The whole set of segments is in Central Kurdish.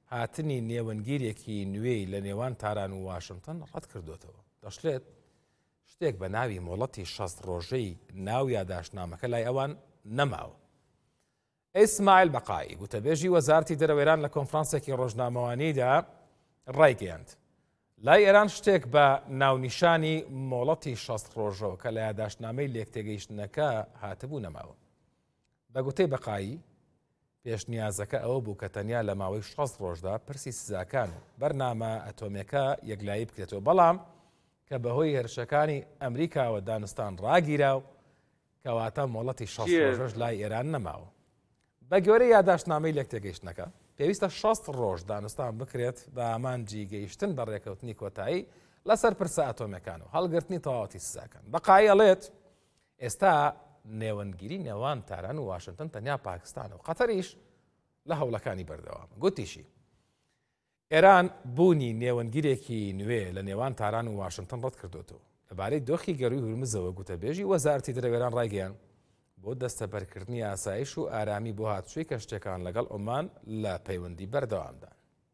هاتنی نێوەنگیرێکی نوێی لە نێوان تاران و واشنگتن ڕەت کردوێتەوە. دەشڵێت شتێک بە ناوی مۆڵەتی 60 ڕۆژەی ناو یاداشنامەکە لای ئەوان نەماوە. ئیسماعیل بەقایی وتەبێژی وەزارەتی دەرەوەی ئێران لە کۆنفرانسێکی ڕۆژنامەوانیدا ڕایگەیاند لای ئێران شتێک بە ناونیشانی مۆڵەتی 60 ڕۆژەوە کە لە یاداشنامەی لێکتێگەیشتنەکە هاتبوو نەماوە. بە گوتەی بەقایی پێشنیازەکە ئەوە بوو کە تەنیا لە ماوەی 60 ڕۆژدا پرسی سزاکان و بەرنامە ئەتۆمەکە یەکلایی بکرێتەوە، بەڵام کە بەهۆی هێرشەکانی ئەمریکاوە دانستان ڕاگیرا و کەواتە مۆڵەتی 60 ڕۆژەش لای ئێران نەماوە. بە گەورەی یاداشنامەی لێکتێگەیشتنەکە پێویستە 60 ڕۆژ دانستان بکرێت بە ئامانجی گەیشتن بە ڕێکەوتنی کۆتایی لەسەر پرسە ئەتۆمەکان و هەڵگرتنی تەواوەتی سزاکان. بەقایی ئەڵێت ئێستا نێوەنگیری نێوان تاران و واشنگتن تەنیا پاکستان و قەتەریش لە هەوڵەکانی بەردەوام. گوتیشی ئێران بوونی نێوەنگیرێکی نوێ لە نێوان تاران و واشنگتن ڕەت کردوێتەوە. لەبارەی دۆخی گەڕووی هورمزەوە گوتەبێژی وەزارەتی دەرەوێران ڕایگەیاند بۆ دەستەبەرکردنی ئاسایش و ئارامی بۆ هاتوچووی کەشتەکان لەگەڵ عۆمان لە پەیوەندی بەردەوامدا.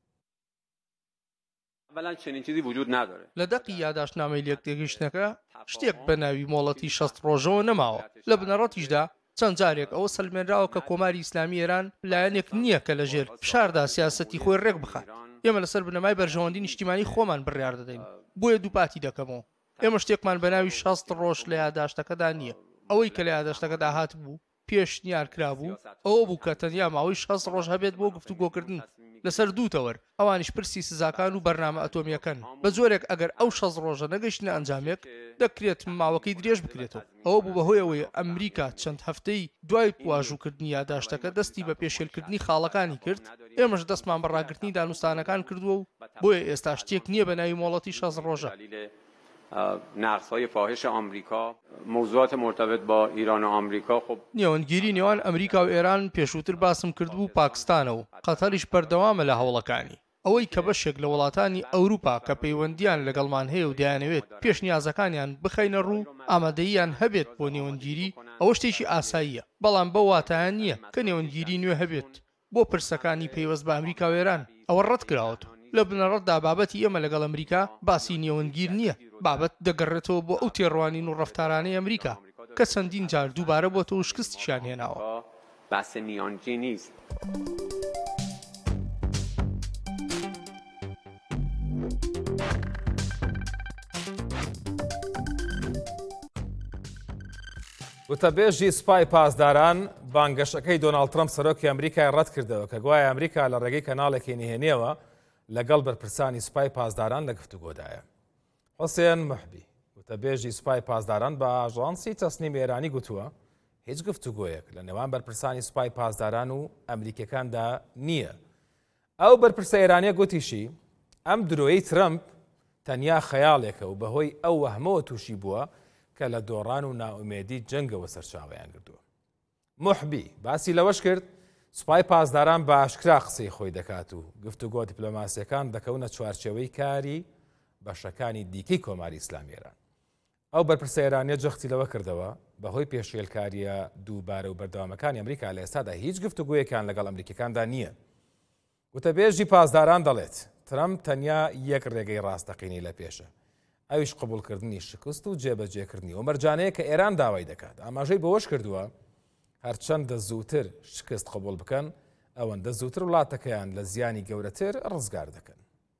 لە دەقی یاداشنامەی لێکتێگەیشتنەکە شتێک بە ناوی مۆڵەتی 60 ڕۆژەوە نەماوە. لە بنەڕەتیشدا چەند جارێک ئەوە سەلمێنراوە کە کۆماری ئیسلامی ئێران لایەنێک نییە کە لەژێر فشاردا سیاسەتی خۆی ڕێک بخات. ئێمە لەسەر بنەمای بەرژەوەندی نیشتیمانی خۆمان بڕیار دەدەین، بۆیە دووپاتی دەکەمەوە. ئێمە شتێکمان بە ناوی 60 ڕۆژ لە یاداشتەکەدا نییە. ئەوەی کە لە یاداشتەکەدا هات بوو پێشنیار کرابوو ئەوە بوو کە تەنیا ماوەی 60 ڕۆژ هەبێت بۆ گفتوگۆکردن لەسەر دوو تەوەر، ئەوانیش پرسی سزاکان و بەرنامە ئەتۆمیەکەن. بە جۆرێک ئەگەر ئەو 60 ڕۆژە نەگەیشتنە ئەنجامێک دەکرێت ماوەکەی درێژ بکرێتەوە. ئەوە بوو بەهۆی ئەوەی ئەمریکا چەند هەفتەی دوای واژووکردنی یاداشتەکە دەستی بە پێشێلکردنی خاڵەکانی کرد، ئێمەش دەستمان بە ڕاگررتنی دانوستانەکان کردووە و بۆیە ئێستا شتێک نییە بە ناوی مۆڵەتی 60 ڕۆژە. نقص‌های فاحش آمریکا، موضوعات مرتبط با ایران و آمریکا. خب نێوەنگیری نێوان ئەمریکا و ئێران پێشووتر باسم کردبوو پاکستانە و قەتەریش بەردەوامە لە هەوڵەکانی. ئەوەی کە بەشێک لە وڵاتانی ئەوروپا کە پەیوەندیان لەگەڵمان هەیە و دەیانەوێت پێشنیازەکانیان بخەینە ڕوو ئامادەییان هەبێت بۆ نێوەنگیری، ئەوە شتێکی ئاساییە، بەڵام بە واتایان نییە کە نێوەنگیری نوێ هەبێت بۆ پرسەکانی پەیوەست بە ئەمریکا و ئێران. ئەوە ڕەت کراوەتەوە. لە بنەڕەتدا بابەتی ئێمە لەگەڵ ئەمریکا باسی نێوەنگیر نییە، بابەت دەگەڕێتەوە بۆ ئەو تێڕوانین و ڕەفتارانەی ئەمریکا کە چەندین جار دووبارە بۆتە و شکستیشان هێناوە. بحث میانجی نیست. وتەبێژی سوپای پاسداران بانگەشەکەی دۆناڵد ترەمپ سەرۆکی ئەمریکای ڕەت کردەوە کە گوایە ئەمریکا لە ڕێگەی کەناڵێکی نهێنیەوە لەگەڵ بەرپرسانی سوپای پاسداران لە گفتوگۆدایە. حوسێن محبی وتەبێژی سوپای پاسداران بە ئاژانسی تەسنیم ئێرانی گوتووە هیچ گفتوگۆیەک لە نێوان بەرپرسانی سوپای پاسداران و ئەمریکەکاندا نییە. ئەو بەرپرسە ئێرانیە گوتیشی ئەم درۆیی ترەمپ تەنیا خەیاڵێکە و بەهۆی ئەو وەهمەوە تووشی بووە کە لە دۆڕان و ناومێدی جەنگەوە سەرچاوەیان کردووە. محبی باسی لەوەش کرد سوپای پاسداران بە ئاشکرا قسەی خۆی دەکات و گفتوگۆ دیپلۆماسیەکان دەکەونە چوارچێوەی کاری بەشەکانی دیکەی کۆماری ئیسلامی ئێران. ئەو بەرپرسە ئێرانیە جەختی لەوە کردەوە بەهۆی پێشێلکاریە دووبارە و بەردەوامەکانی ئەمریکا لە ئێستادا هیچ گفتوگۆیەکان لەگەڵ ئەمریکەکاندا نییە. وتەبێژی پاسداران دەڵێت ترەمپ تەنیا یەک ڕێگەی ڕاستەقینی لە پێشە، ئەویش قبولکردنی شکست و جێبەجێکردنی و مەرجانەیە کە ئێران داوای دەکات. ئاماژەی بەوەش کردووە هەرچەندە زووتر شکست قبول بکەن ئەوەندە زووتر وڵاتەکەیان لە زیانی گەورەتر ڕزگار دەکەن.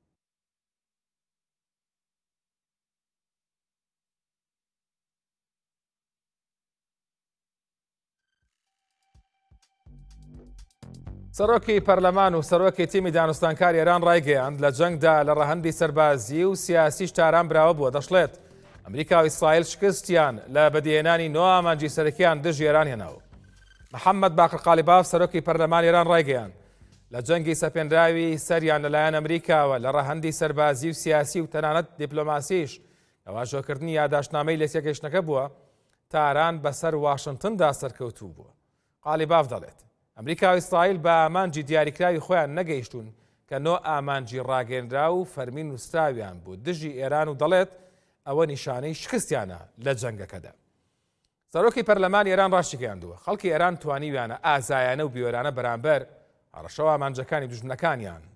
سەرۆکی پەرلەمان و سەرۆکی تیمی دانوستانکاری ئێران ڕایگەیاند لە جەنگدا لە ڕەهەندی سەربازی و سیاسیش تاران براوە بووە. دەشڵێت ئەمریکا و ئیسرائیل شکستیان لە بەدیهێنانی نۆ ئامانجی سەرەکیان دژی ئێران هێناوە. محەممەد باقر قالیباف سەرۆکی پەرلەمان ئێران ڕایگەیاند لە جەنگی سەپێنراوی سەریان لەلایەن ئەمریکاوە لە ڕەهەندی سەربازی و سیاسی و تەنانەت دیپلۆماسیش ئەواژۆکردنی یاداشنامەی لێسێگەیشتنەکە بووە تاران بەسەر واشنگتندا سەرکەوتوو بووە. قالیباف دەڵێت ئەمریکا و ئیسرائیل بە ئامانجی دیاریکراوی خۆیان نەگەیشتون کە نۆ ئامانجی ڕاگەێنرا و فەرمی نووسراویان بوو دژی ئێران و دەڵێت ئەوە نیشانەی شکستیانە لە جەنگەکەدا. سەرۆکی پەرلەمان ئێران ڕاشتیگەیاندووە خەڵکی ئێران توانیویانە ئازایانە و بیۆرانە بەرامبەر هەڕەشەوە ئامانجەکانی دوژمنەکانیان